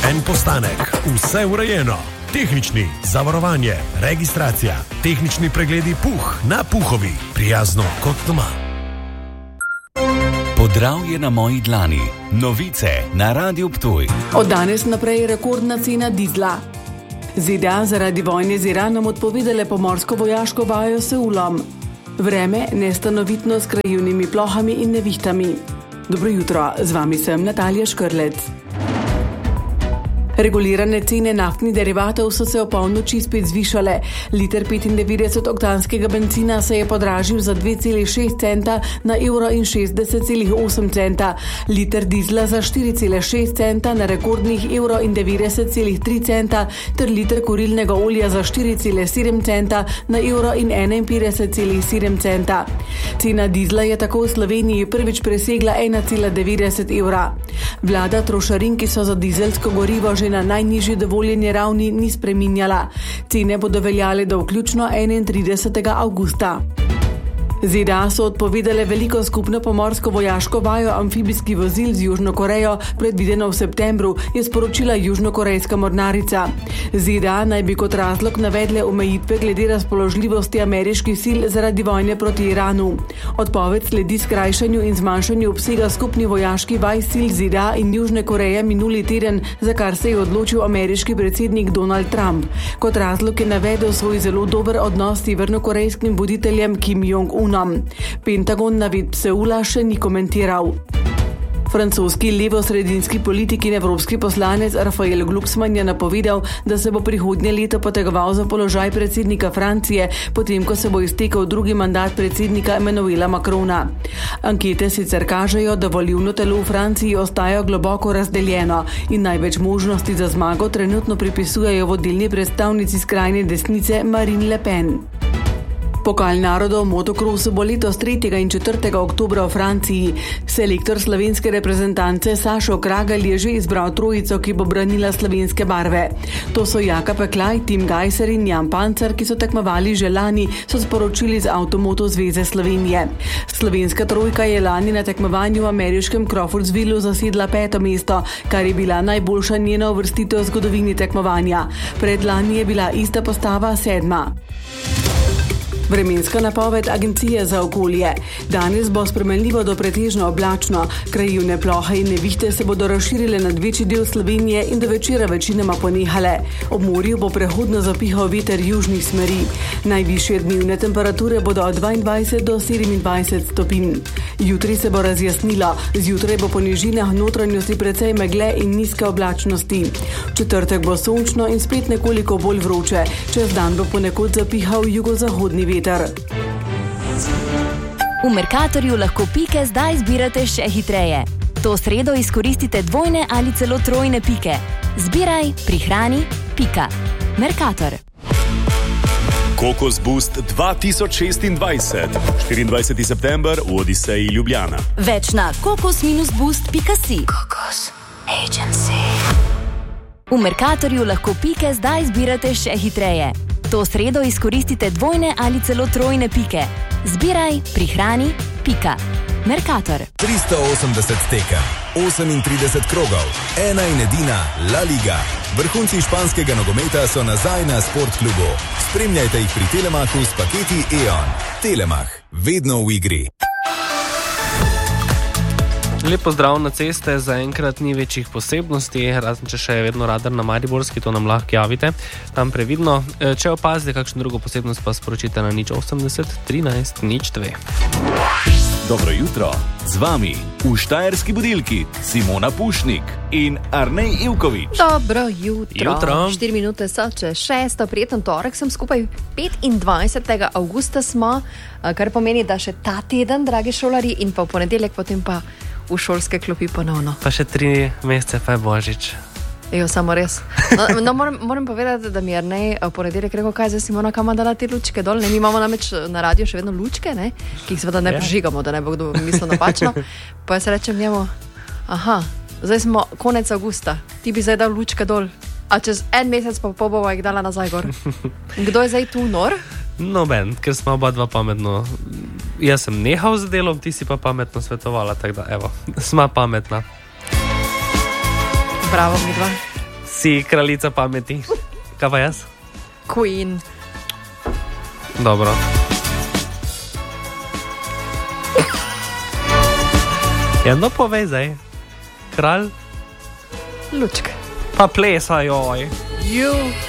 En postanek, vse urejeno. Tehnični, zavarovanje, registracija, tehnični pregledi Puh na Puhovi. Prijazno kot doma. Podravje na moji dlani. Novice na Radiu Ptuj. Od danes naprej rekordna cena dizla. ZDA zaradi vojne z Iranom odpovedale pomorsko vojaško vajo s Seulom. Vreme nestanovitno s krajevnimi plohami in nevihtami. Dobro jutro, z vami sem Natalija Škrlec. Regulirane cene naftnih derivatov so se ob polnoči spet zvišale. Liter 95-oktanskega bencina se je podražil za 2,6 centa na €60,8 centa, liter dizla za 4,6 centa na rekordnih €90,3 centa ter liter kurilnega olja za 4,7 centa na €51,7 centa. Cena dizla je tako v Sloveniji prvič presegla €1,90. Vlada trošarin, ki so za dizelsko gorivo že na najnižji dovoljeni ravni, ni spreminjala. Cene bodo veljale do vključno 31. avgusta. ZDA so odpovedale veliko skupno pomorsko vojaško vajo amfibijskih vozil z Južno Korejo, predvideno v septembru, je sporočila južnokorejska mornarica. ZDA naj bi kot razlog navedle omejitve glede razpoložljivosti ameriških sil zaradi vojne proti Iranu. Odpoved sledi skrajšanju in zmanjšanju obsega skupni vojaški vaj sil ZDA in Južne Koreje minuli teden, za kar se je odločil ameriški predsednik Donald Trump. Kot razlog je navedel svoj zelo dober odnos s severnokorejskim voditeljem Kim Jong-unom. Pentagon navedb Seula še ni komentiral. Francoski levo-sredinski politik in evropski poslanec Rafael Glucksmann je napovedal, da se bo prihodnje leto potegoval za položaj predsednika Francije, potem ko se bo iztekel drugi mandat predsednika Emmanuela Macrona. Ankete sicer kažejo, da volilno telo v Franciji ostaja globoko razdeljeno in največ možnosti za zmago trenutno pripisujejo vodilni predstavnici skrajne desnice Marine Le Pen. Pokal narodov v motokrosu bo letos 3. in 4. oktobra v Franciji. Selektor slovenske reprezentance Sašo Kragelj je že izbral trojico, ki bo branila slovenske barve. To so Jaka Peklaj, Tim Gajser in Jan Pancer, ki so tekmovali že lani, so sporočili z Avtomoto zveze Slovenije. Slovenska trojka je lani na tekmovanju v ameriškem Crawfordsvillu zasedla 5. mesto, kar je bila najboljša njena uvrstitev v zgodovini tekmovanja. Predlani je bila ista postava 7. Vremenska napoved Agencije za okolje. Danes bo spremenljivo do pretežno oblačno. Krajevne plohe in nevihte se bodo razširile nad večji del Slovenije in do večera večinoma ponehale. Ob morju bo prehodno zapihal veter južnih smeri. Najvišje dnevne temperature bodo od 22 do 27 stopinj. Jutri se bo razjasnilo. Zjutraj bo po nižinah notranjosti precej megle in nizke oblačnosti. V četrtek bo sončno in spet nekoliko bolj vroče. Čez dan bo ponekod zapihal jugozahodni veter. V Mercatorju lahko pike zdaj zbirate še hitreje. To sredo izkoristite dvojne ali celo trojne pike. Zbiraj, prihrani, pika. Mercator. Kokos Boost 2026. 24. september v Odiseji Ljubljana. Več na kokos-boost.si. Kokos Agency. V Mercatorju lahko pike zdaj zbirate še hitreje. To sredo izkoristite dvojne ali celo trojne pike. Zbiraj, prihrani, pika. Mercator. 380 tekem, 38 krogov, ena in edina La Liga. Vrhunci španskega nogometa so nazaj na Sportklubu. Spremljajte jih pri Telemachu s paketi E.ON. Telemach, vedno v igri. Lep pozdrav na ceste, zaenkrat ni večjih posebnosti, razen če še je vedno radar na Mariborski, to nam lahko javite, tam previdno. Če opazite kakšno drugo posebnost, pa sporočite na 080 13 02. Dobro jutro, z vami v Štajerski budilki Simona Pušnik in Arnej Ivković. Dobro jutro. 4 minute so čez 6. Prijeten torek, sem skupaj 25. avgusta smo, kar pomeni, da še ta teden, dragi šolari, in pa v ponedeljek potem pa v šolske klopi ponovno. Pa še 3 mesece pa je Božič. Jo, samo res. No, moram povedati, da mi je v ponedeljek rekel, kaj zdaj Simona, kam dala te lučke dol. Ne, mi imamo namreč na radiju še vedno lučke, ne, ki jih seveda ne prižigamo, da ne bo kdo mislil napačno. Pa jaz rečem njemu, aha, zdaj smo konec avgusta, ti bi zdaj dal lučke dol, a čez en mesec pa bova jih dala nazaj gor. Kdo je zdaj tu nor? Noben, ker smo oba dva pametno. Jaz sem nehal z delom, ti si pa pametno svetovala, tako da evo, sma pametna. Bravo, mi dva. Si kraljica pameti. Kaj pa jaz? Queen. Dobro. Ja, no povej zdaj. Kralj? Lučke. Pa plesaj, oj.